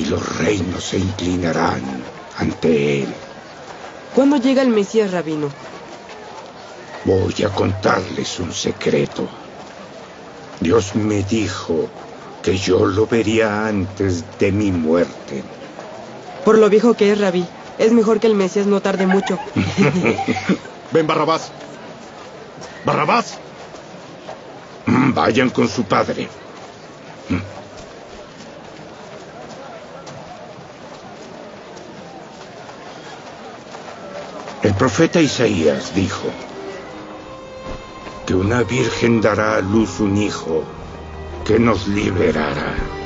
los reinos se inclinarán ante él. ¿Cuándo llega el Mesías, Rabino? Voy a contarles un secreto. Dios me dijo que yo lo vería antes de mi muerte. Por lo viejo que es, Rabí, es mejor que el Mesías no tarde mucho. Ven, Barrabás. ¡Barrabás! Vayan con su padre. El profeta Isaías dijo que una virgen dará a luz un hijo que nos liberará.